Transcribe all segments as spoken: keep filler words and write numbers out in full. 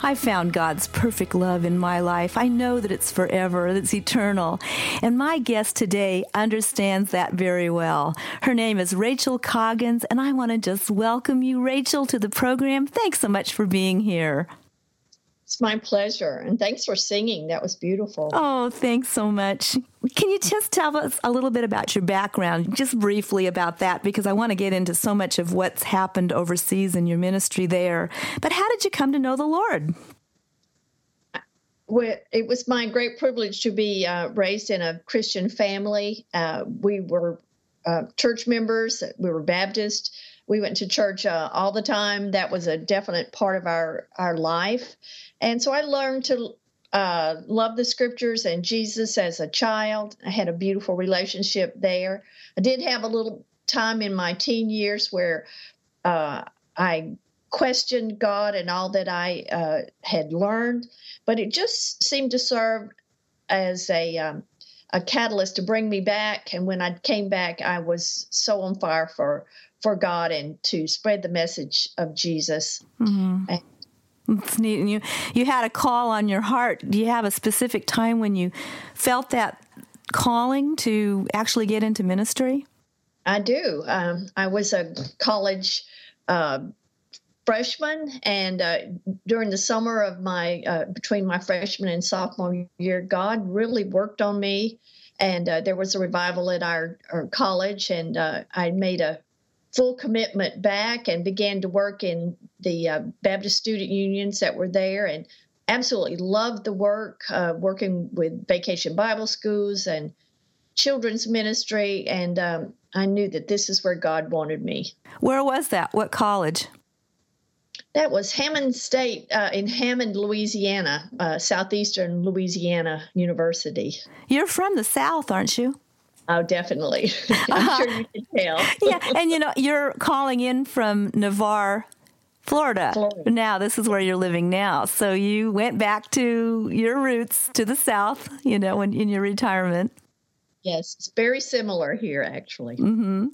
I found God's perfect love in my life. I know that it's forever, that it's eternal. And my guest today understands that very well. Her name is Rachel Coggins, and I want to just welcome you, Rachel, to the program. Thanks so much for being here. It's my pleasure, and thanks for singing. That was beautiful. Oh, thanks so much. Can you just tell us a little bit about your background, just briefly about that, because I want to get into so much of what's happened overseas in your ministry there. But how did you come to know the Lord? Well, it was my great privilege to be uh, raised in a Christian family. Uh, we were uh, church members. We were Baptist. We went to church uh, all the time. That was a definite part of our, our life. And so I learned to uh, love the scriptures and Jesus as a child. I had a beautiful relationship there. I did have a little time in my teen years where uh, I questioned God and all that I uh, had learned, but it just seemed to serve as a um, a catalyst to bring me back. And when I came back, I was so on fire for for God and to spread the message of Jesus. Mm-hmm. And, It's neat. And you, you had a call on your heart. Do you have a specific time when you felt that calling to actually get into ministry? I do. Um, I was a college uh, freshman, and uh, during the summer of my, uh, between my freshman and sophomore year, God really worked on me. And uh, there was a revival at our, our college, and uh, I made a full commitment back and began to work in the uh, Baptist student unions that were there, and absolutely loved the work, uh, working with vacation Bible schools and children's ministry. And um, I knew that this is where God wanted me. Where was that? What college? That was Hammond State uh, in Hammond, Louisiana, uh, Southeastern Louisiana University. You're from the South, aren't you? Oh, definitely. I'm sure you can tell. Yeah, and you know, you're calling in from Navarre, Florida. Florida. Now, this is where you're living now. So you went back to your roots, to the South, you know, when, in your retirement. Yes, it's very similar here, actually. Mm-hmm.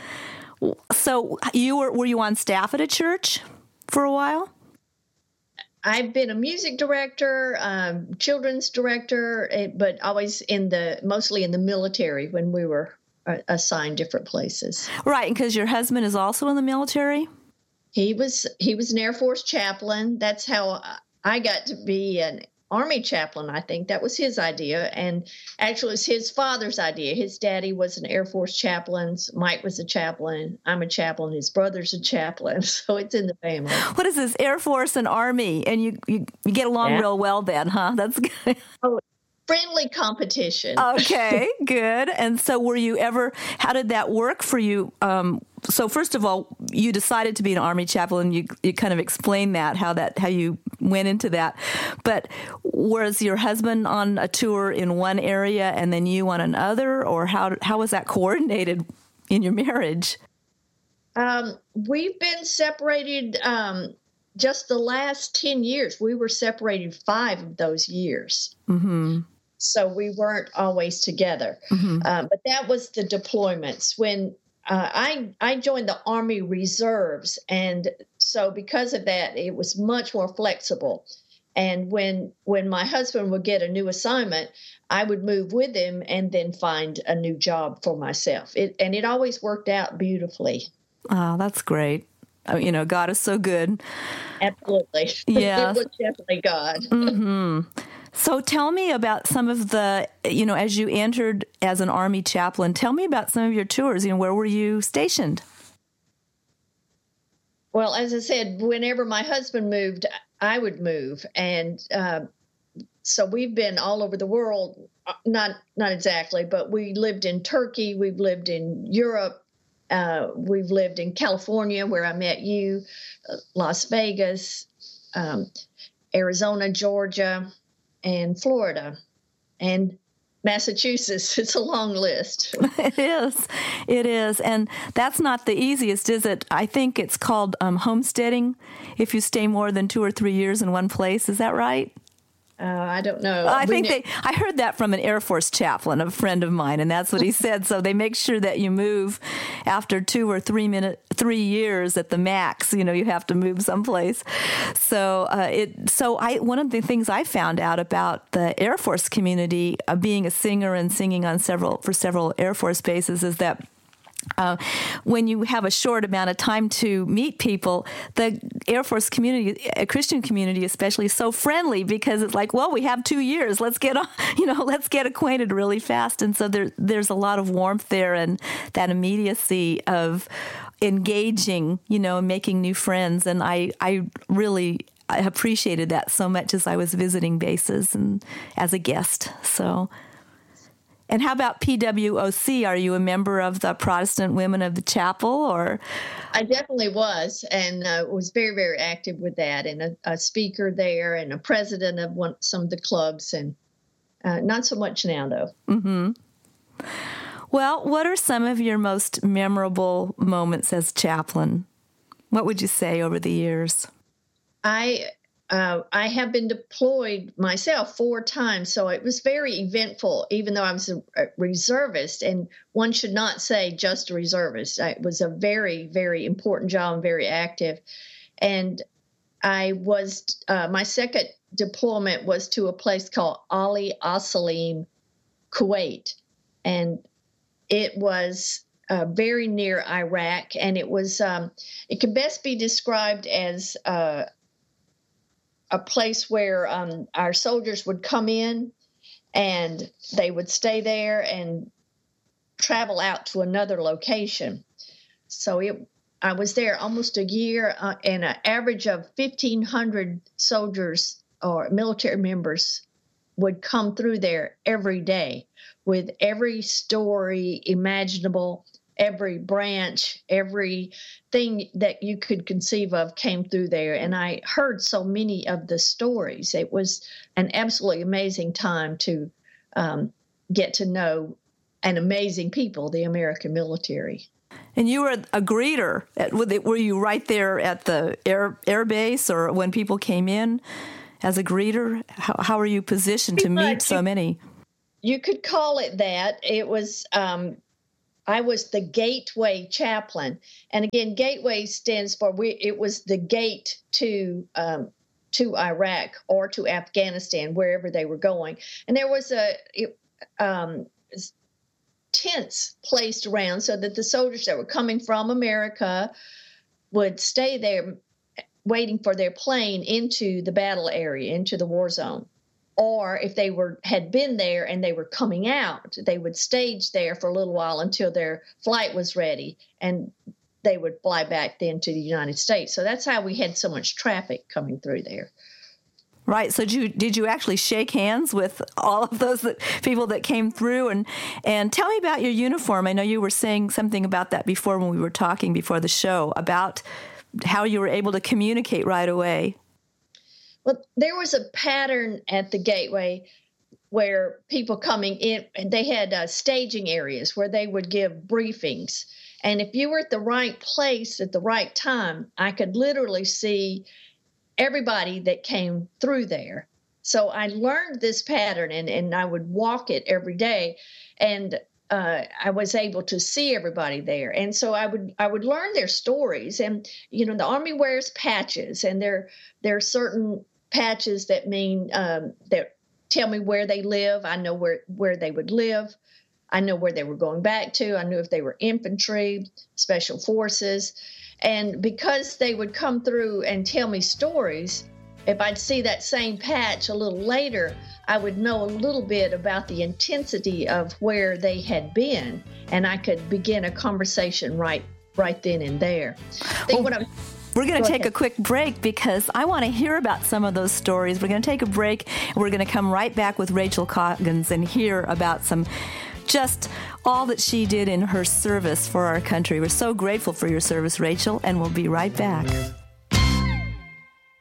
So you were, were you on staff at a church for a while? I've been a music director, um, children's director, but always in the, mostly in the military when we were uh, assigned different places. Right, because your husband is also in the military? He was, he was an Air Force chaplain. That's how I got to be an Army chaplain, I think. That was his idea. And actually, it was his father's idea. His daddy was an Air Force chaplain. Mike was a chaplain. I'm a chaplain. His brother's a chaplain. So it's in the family. What is this, Air Force and Army? And you, you, you get along yeah. real well then, huh? That's good. Oh, friendly competition. Okay, good. And so were you ever, how did that work for you? Um, so first of all, you decided to be an Army chaplain. You you kind of explained that, how that how you went into that. But was your husband on a tour in one area and then you on another? Or how how was that coordinated in your marriage? Um, we've been separated um, just the last ten years. We were separated five of those years. Mm-hmm. So we weren't always together. Mm-hmm. Uh, but that was the deployments. When uh, I, I joined the Army Reserves, and so because of that, it was much more flexible. And when when my husband would get a new assignment, I would move with him and then find a new job for myself. It, and it always worked out beautifully. Oh, that's great. Oh, you know, God is so good. Absolutely. Yeah. It was definitely God. Mm-hmm. So tell me about some of the, you know, as you entered as an Army chaplain, tell me about some of your tours. You know, where were you stationed? Well, as I said, whenever my husband moved, I would move. And uh, so we've been all over the world, not not exactly, but we lived in Turkey. We've lived in Europe. Uh, we've lived in California, where I met you, uh, Las Vegas, um, Arizona, Georgia, and Florida, and Massachusetts. It's a long list. It is. It is. And that's not the easiest, is it? I think it's called um, homesteading if you stay more than two or three years in one place. Is that right? Uh, I don't know. I we think kn- they, I heard that from an Air Force chaplain, a friend of mine, and that's what he said. So they make sure that you move after two or three minute, three years at the max. You know, you have to move someplace. So uh, it, so I, one of the things I found out about the Air Force community, uh, being a singer and singing on several for several Air Force bases, is that Uh, when you have a short amount of time to meet people, the Air Force community, a Christian community especially, is so friendly because it's like, well, we have two years. Let's get on, you know, let's get acquainted really fast. And so there, there's a lot of warmth there and that immediacy of engaging, you know, and making new friends. And I, I really I appreciated that so much as I was visiting bases and as a guest. So. And how about P W O C? Are you a member of the Protestant Women of the Chapel, or? I definitely was, and uh, was very, very active with that, and a, a speaker there, and a president of one, some of the clubs, and uh, not so much now, though. Mm-hmm. Well, what are some of your most memorable moments as chaplain? What would you say over the years? I. Uh, I have been deployed myself four times, so it was very eventful, even though I was a, a reservist, and one should not say just a reservist. It was a very, very important job and very active. And I was, uh, my second deployment was to a place called Ali Asalim, Kuwait. And it was uh, very near Iraq, and it was, um, it can best be described as uh, a place where um, our soldiers would come in and they would stay there and travel out to another location. So it, I was there almost a year, uh, and an average of fifteen hundred soldiers or military members would come through there every day with every story imaginable. Every branch, everything that you could conceive of came through there. And I heard so many of the stories. It was an absolutely amazing time to um, get to know an amazing people, the American military. And you were a greeter. Were you right there at the air, air base, or when people came in as a greeter? How, how are you positioned to meet so many? You could call it that. It was... Um, I was the gateway chaplain, and again, gateway stands for we. It was the gate to um, to Iraq or to Afghanistan, wherever they were going. And there was a it, um, tents placed around so that the soldiers that were coming from America would stay there, waiting for their plane into the battle area, into the war zone. Or if they were had been there and they were coming out, they would stage there for a little while until their flight was ready, and they would fly back then to the United States. So that's how we had so much traffic coming through there. Right. So did you, did you actually shake hands with all of those that, people that came through? And, and tell me about your uniform. I know you were saying something about that before when we were talking before the show, about how you were able to communicate right away. Well, there was a pattern at the gateway where people coming in, they had uh, staging areas where they would give briefings. And if you were at the right place at the right time, I could literally see everybody that came through there. So I learned this pattern, and, and I would walk it every day. And uh, I was able to see everybody there. And so I would I would learn their stories. And, you know, the Army wears patches, and there, there are certain patches that mean um, that tell me where they live. I know where, where they would live. I know where they were going back to. I knew if they were infantry, special forces. And because they would come through and tell me stories, if I'd see that same patch a little later, I would know a little bit about the intensity of where they had been, and I could begin a conversation right right then and there. I think well, what I'm We're going to take a quick break because I want to hear about some of those stories. We're going to take a break, and we're going to come right back with Rachel Coggins and hear about some just all that she did in her service for our country. We're so grateful for your service, Rachel, and we'll be right back.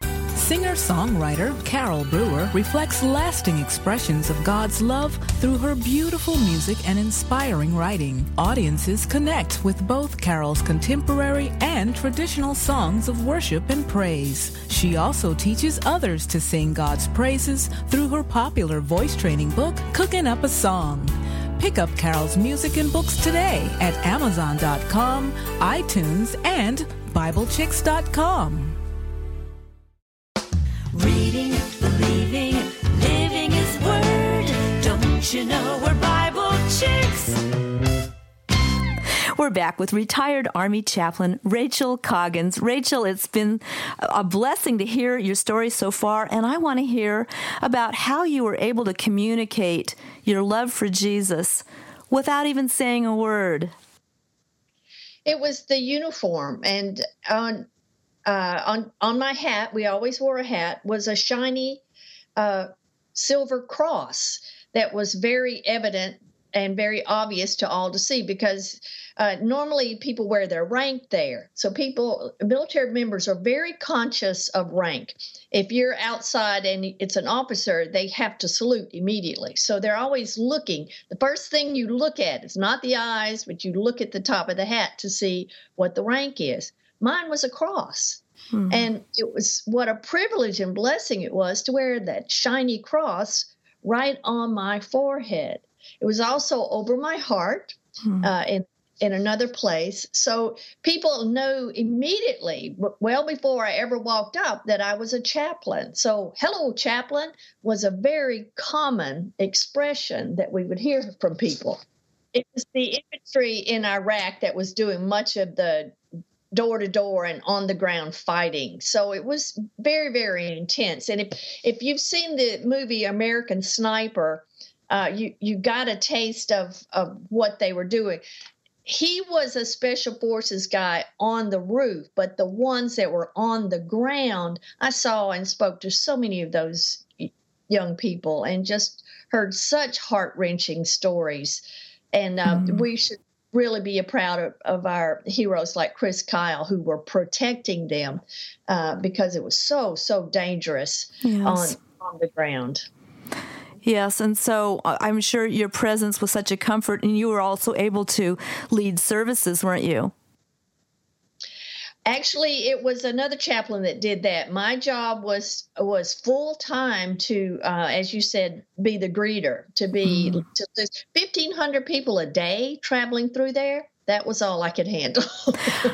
Singer-songwriter Carol Brewer reflects lasting expressions of God's love through her beautiful music and inspiring writing. Audiences connect with both Carol's contemporary and traditional songs of worship and praise. She also teaches others to sing God's praises through her popular voice training book, Cooking Up a Song. Pick up Carol's music and books today at amazon dot com, iTunes, and bible chicks dot com. Reading, believing, living His Word. Don't you know we're Bible Chicks? We're back with retired Army chaplain Rachel Coggins. Rachel, it's been a blessing to hear your story so far, and I want to hear about how you were able to communicate your love for Jesus without even saying a word. It was the uniform, and on uh, on on my hat, we always wore a hat, was a shiny uh, silver cross that was very evident and very obvious to all to see, because uh, normally people wear their rank there. So people, military members are very conscious of rank. If you're outside and it's an officer, they have to salute immediately. So they're always looking. The first thing you look at is not the eyes, but you look at the top of the hat to see what the rank is. Mine was a cross. Hmm. And it was what a privilege and blessing it was to wear that shiny cross right on my forehead. It was also over my heart hmm. uh, in, in another place. So people know immediately, well before I ever walked up, that I was a chaplain. So hello, chaplain was a very common expression that we would hear from people. It was the infantry in Iraq that was doing much of the door-to-door and on-the-ground fighting. So it was very, very intense. And if, if you've seen the movie American Sniper, Uh, you you got a taste of, of what they were doing. He was a special forces guy on the roof, but the ones that were on the ground, I saw and spoke to so many of those young people and just heard such heart-wrenching stories. And uh, mm-hmm. we should really be proud of, of our heroes like Chris Kyle, who were protecting them uh, because it was so, so dangerous yes. on, on the ground. Yes, and so I'm sure your presence was such a comfort, and you were also able to lead services, weren't you? Actually, it was another chaplain that did that. My job was was full time to, uh, as you said, be the greeter, to be mm. to fifteen hundred people a day traveling through there. That was all I could handle.